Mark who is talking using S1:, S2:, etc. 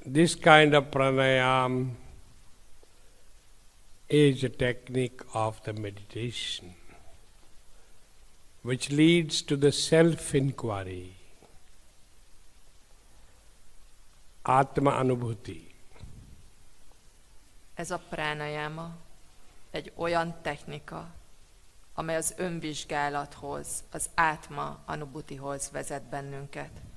S1: This kind of pranayam is a technique of the meditation which leads to the self-inquiry, Atma Anubhuti.
S2: Ez a pranayama egy olyan technika, amely az önvizsgálathoz, az Átma Anubhutihoz vezet bennünket.